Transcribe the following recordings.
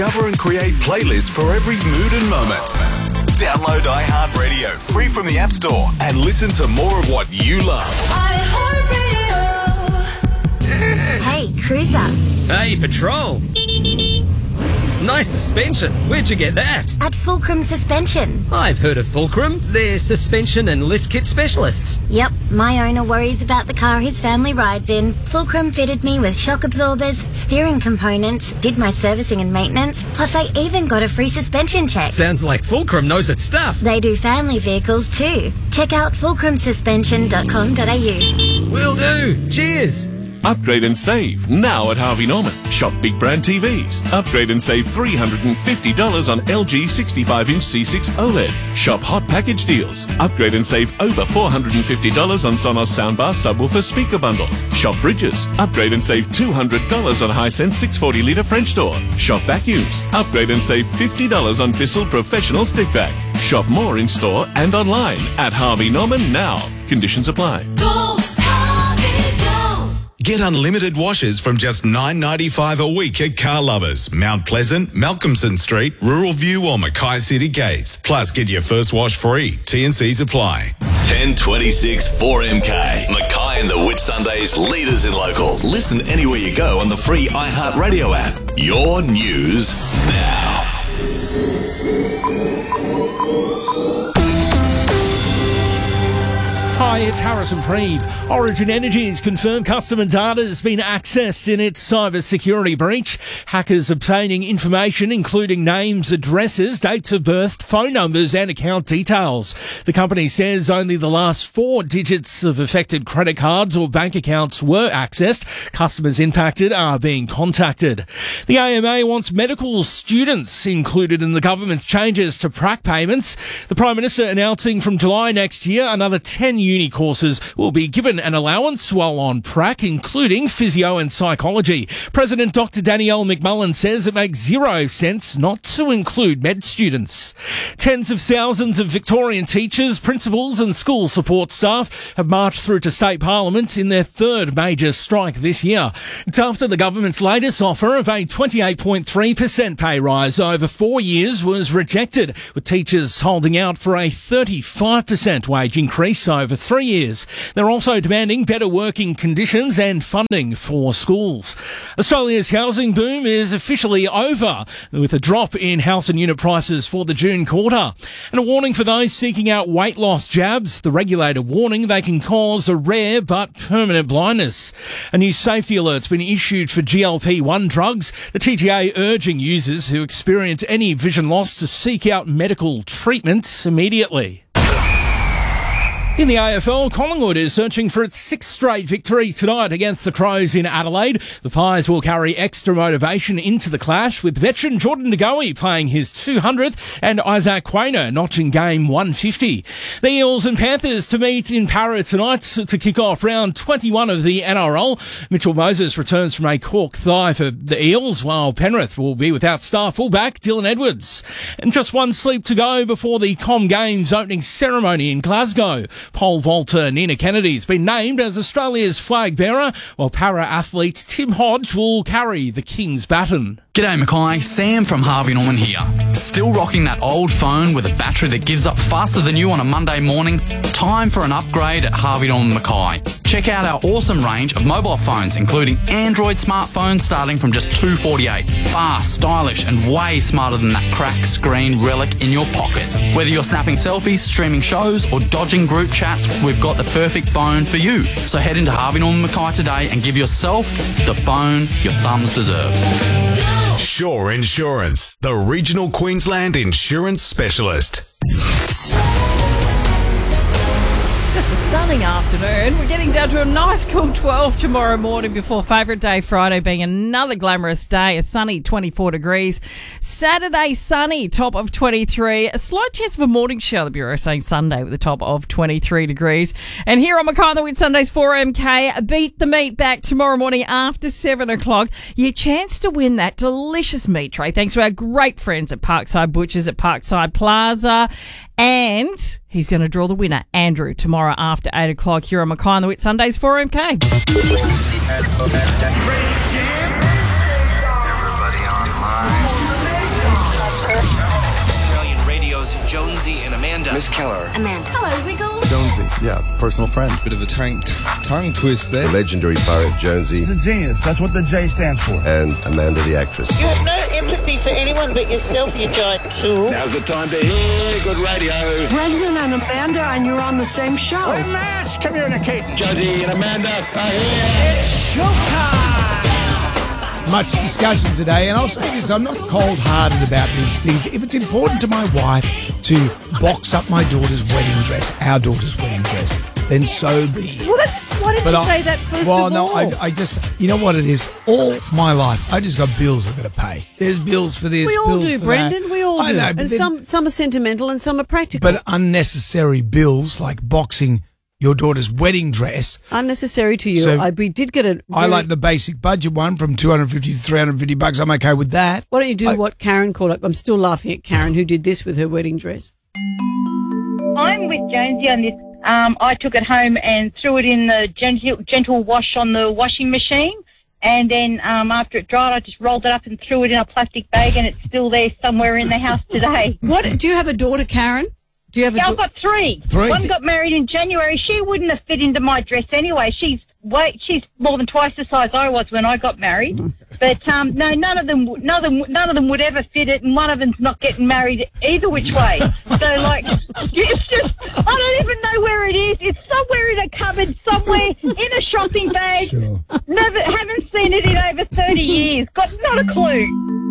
Discover and create playlists for every mood and moment. Download iHeartRadio free from the App Store and listen to more of what you love. iHeartRadio. Hey, Cruiser. Hey, Patrol. Nice suspension. Where'd you get that? At Fulcrum Suspension. I've heard of Fulcrum. They're suspension and lift kit specialists. Yep, my owner worries about the car his family rides in. Fulcrum fitted me with shock absorbers, steering components, did my servicing and maintenance, plus I even got a free suspension check. Sounds like Fulcrum knows its stuff. They do family vehicles too. Check out fulcrumsuspension.com.au. Will do. Cheers. Upgrade and save now at Harvey Norman. Shop big brand TVs. Upgrade and save $350 on LG 65-inch C6 OLED. Shop hot package deals. Upgrade and save over $450 on Sonos soundbar subwoofer speaker bundle. Shop fridges. Upgrade and save $200 on Hisense 640-litre French door. Shop vacuums. Upgrade and save $50 on Bissell professional stick vac. Shop more in store and online at Harvey Norman now. Conditions apply. Get unlimited washes from just $9.95 a week at Car Lovers, Mount Pleasant, Malcolmson Street, Rural View or Mackay City Gates. Plus, get your first wash free. T&Cs apply. 1026 4MK. Mackay and the Whitsundays, leaders in local. Listen anywhere you go on the free iHeartRadio app. Your news now. Hi, it's Harrison Preeve. Origin Energy has confirmed customer data has been accessed in its cybersecurity breach. Hackers obtaining information including names, addresses, dates of birth, phone numbers and account details. The company says only the last 4 digits of affected credit cards or bank accounts were accessed. Customers impacted are being contacted. The AMA wants medical students included in the government's changes to prac payments. The Prime Minister announcing from July next year another 10 uni courses will be given an allowance while on prac, including physio and psychology. President Dr. Danielle McMullen says it makes 0 sense not to include med students. Tens of thousands of Victorian teachers, principals and school support staff have marched through to State Parliament in their 3rd major strike this year. It's after the government's latest offer of a 28.3% pay rise over 4 years was rejected, with teachers holding out for a 35% wage increase over 3 years. They're also demanding better working conditions and funding for schools. Australia's housing boom is officially over, with a drop in house and unit prices for the June quarter. And a warning for those seeking out weight loss jabs, the regulator warning they can cause a rare but permanent blindness. A new safety alert's been issued for GLP-1 drugs, the TGA urging users who experience any vision loss to seek out medical treatment immediately. In the AFL, Collingwood is searching for its 6th straight victory tonight against the Crows in Adelaide. The Pies will carry extra motivation into the clash, with veteran Jordan De Goey playing his 200th and Isaac Quainer notching game 150. The Eels and Panthers to meet in Para tonight to kick off round 21 of the NRL. Mitchell Moses returns from a cork thigh for the Eels, while Penrith will be without star fullback Dylan Edwards. And just one sleep to go before the Com Games opening ceremony in Glasgow. Pole vaulter Nina Kennedy's been named as Australia's flag bearer, while para-athlete Tim Hodge will carry the King's baton. G'day Mackay, Sam from Harvey Norman here. Still rocking that old phone with a battery that gives up faster than you on a Monday morning? Time for an upgrade at Harvey Norman Mackay. Check out our awesome range of mobile phones, including Android smartphones starting from just $248. Fast, stylish and way smarter than that cracked screen relic in your pocket. Whether you're snapping selfies, streaming shows or dodging group chats, we've got the perfect phone for you. So head into Harvey Norman Mackay today and give yourself the phone your thumbs deserve. Shore Insurance, the regional Queensland insurance specialist. Just a stunning afternoon. We're getting down to a nice cool 12 tomorrow morning before favourite day Friday being another glamorous day, a sunny 24 degrees. Saturday sunny, top of 23. A slight chance of a morning shower, the Bureau saying Sunday with a top of 23 degrees. And here on Mackay the Whitsundays 4MK, Beat the Meat back tomorrow morning after 7 o'clock. Your chance to win that delicious meat tray thanks to our great friends at Parkside Butchers at Parkside Plaza. And he's going to draw the winner, Andrew, tomorrow after 8 o'clock here on Mackay and the Whitsundays 4MK. Everybody online. Rose Keller. Amanda. Hello, Wiggles. Jonesy, yeah, personal friend. Bit of a tongue twist there. The legendary pirate Jonesy. He's a genius. That's what the J stands for. And Amanda the actress. You have no empathy for anyone but yourself, you giant tool. Now's the time to hear good radio. Brendan and Amanda, and you're on the same show. We're mass communicating. Jonesy and Amanda are here. It's showtime! Much discussion today, and I'll say this, I'm not cold-hearted about these things. If it's important to my wife to box up my daughter's wedding dress, our daughter's wedding dress, then so be it. Well, why didn't you say that first of all? Well, no, I just, you know what it is? All my life, I just got bills I've got to pay. There's bills for this, we all bills do, for Brendan. that. We all I do. know, and then, some are sentimental and some are practical. But unnecessary bills like boxing your daughter's wedding dress. Unnecessary to you. So we did get a... I like the basic budget one from $250 to $350. I'm okay with that. Why don't you do what Karen called it? I'm still laughing at Karen who did this with her wedding dress. I'm with Jonesy on this. I took it home and threw it in the gentle wash on the washing machine. And then after it dried, I just rolled it up and threw it in a plastic bag, and it's still there somewhere in the house today. What? Do you have a daughter, Karen? Do you have I've got three. One got married in January. She wouldn't have fit into my dress anyway. She's more than twice the size I was when I got married. But no, none of them would ever fit it, and one of them's not getting married either which way. So like, it's just I don't even know where it is. It's somewhere in a cupboard, somewhere in a shopping bag. Sure. Haven't seen it in over 30 years. Got not a clue.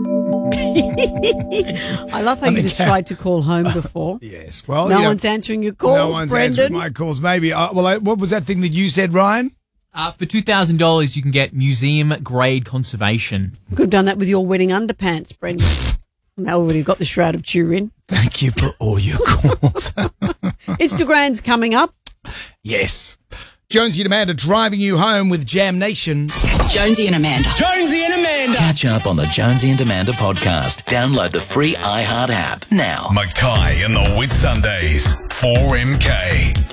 I love how you just tried to call home before. Yes. Well, no one's answering your calls, No one's Brendan. answering my calls. Maybe. What was that thing that you said, Ryan? For $2,000, you can get museum-grade conservation. You could have done that with your wedding underpants, Brendan. Now we've already got the Shroud of Turin. Thank you for all your calls. Instagram's coming up. Yes. Jonesy and Amanda driving you home with Jam Nation. Jonesy and Amanda. Jonesy and Amanda. Catch up on the Jonesy and Amanda podcast. Download the free iHeart app now. Mackay and the Whitsundays. 4MK.